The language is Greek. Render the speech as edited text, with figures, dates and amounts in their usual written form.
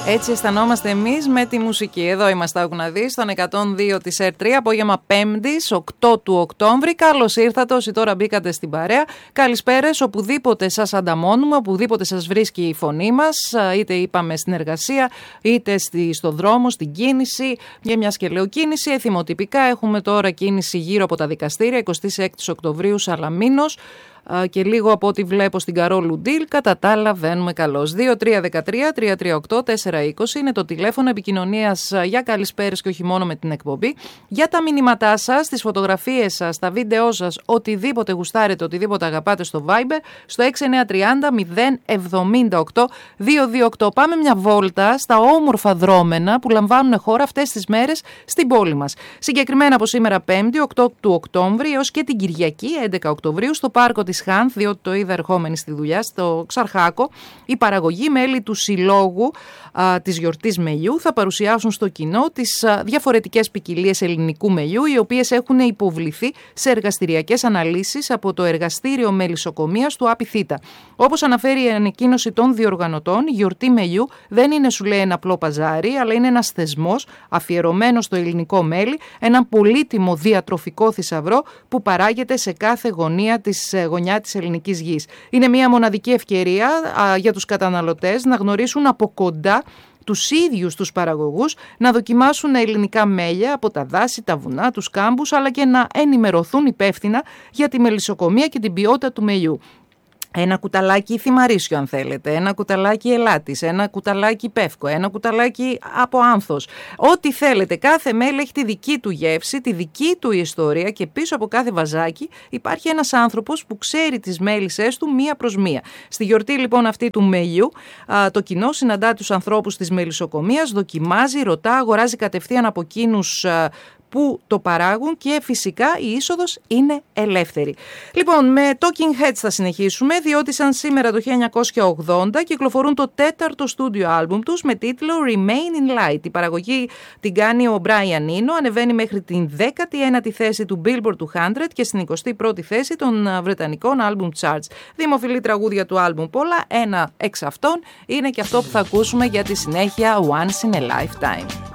Έτσι αισθανόμαστε εμείς με τη μουσική. Εδώ είμαστε, άκου να δεις, στον 102 της ΕΡΤ3, απόγευμα 5ης, 8 του Οκτώβρη. Καλώς ήρθατε όσοι τώρα μπήκατε στην παρέα. Καλησπέρες οπουδήποτε σας ανταμώνουμε, οπουδήποτε σας βρίσκει η φωνή μας, είτε είπαμε στην εργασία, είτε στο δρόμο, στην κίνηση. Για μια και λέω κίνηση, εθιμοτυπικά έχουμε τώρα κίνηση γύρω από τα δικαστήρια, 26 Οκτωβρίου Σαλαμίνος. Και λίγο από ό,τι βλέπω στην Καρόλου Ντίλ, κατά τα άλλα βαίνουμε καλώς. 2313-338-420 είναι το τηλέφωνο επικοινωνίας για καλησπέρες και όχι μόνο με την εκπομπή. Για τα μηνύματά σας, τις φωτογραφίες σας, τα βίντεό σας, οτιδήποτε γουστάρετε, οτιδήποτε αγαπάτε στο Viber, στο 6930-078-228. Πάμε μια βόλτα στα όμορφα δρόμενα που λαμβάνουν χώρα αυτές τις μέρες στην πόλη μας. Συγκεκριμένα από σήμερα 5η, 8 του Οκτώβρη, έως και την Κυριακή, 11 Οκτωβρίου, στο πάρκο της Χάνθ, διότι το είδα ερχόμενη στη δουλειά, στο Ξαρχάκο, η παραγωγή μέλη του Συλλόγου της Γιορτής Μελιού θα παρουσιάσουν στο κοινό τις διαφορετικές ποικιλίες ελληνικού μελιού, οι οποίες έχουν υποβληθεί σε εργαστηριακές αναλύσεις από το Εργαστήριο Μελισσοκομείας του ΑΠΙΘΙΤΑ. Όπως αναφέρει η ανακοίνωση των διοργανωτών, η Γιορτή Μελιού δεν είναι, σου λέει, ένα απλό παζάρι, αλλά είναι ένας θεσμός αφιερωμένος στο ελληνικό μέλι, ένα πολύτιμο διατροφικό θησαυρό που παράγεται σε κάθε γωνιά της ελληνικής γης. Είναι μια μοναδική ευκαιρία για τους καταναλωτές να γνωρίσουν από κοντά τους ίδιους τους παραγωγούς, να δοκιμάσουν ελληνικά μέλια από τα δάση, τα βουνά, τους κάμπους, αλλά και να ενημερωθούν υπεύθυνα για τη μελισσοκομεία και την ποιότητα του μελιού. Ένα κουταλάκι θυμαρίσιο αν θέλετε, ένα κουταλάκι ελάτης, ένα κουταλάκι πεύκο, ένα κουταλάκι από άνθος. Ό,τι θέλετε, κάθε μέλι έχει τη δική του γεύση, τη δική του ιστορία και πίσω από κάθε βαζάκι υπάρχει ένας άνθρωπος που ξέρει τις μέλισσές του μία προς μία. Στη γιορτή λοιπόν αυτή του μελιού, το κοινό συναντά τους ανθρώπους της μελισσοκομείας, δοκιμάζει, ρωτά, αγοράζει κατευθείαν από εκείνους που το παράγουν και φυσικά η είσοδος είναι ελεύθερη. Λοιπόν, με Talking Heads θα συνεχίσουμε, διότι σαν σήμερα το 1980 κυκλοφορούν το 4ο στούντιο άλμπουμ τους με τίτλο Remain in Light. Η παραγωγή την κάνει ο Brian Eno, ανεβαίνει μέχρι την 19η θέση του Billboard 200 και στην 21η θέση των βρετανικών album charts. Δημοφιλή τραγούδια του άλμπουμ πολλά, ένα εξ αυτών είναι και αυτό που θα ακούσουμε για τη συνέχεια, Once in a Lifetime.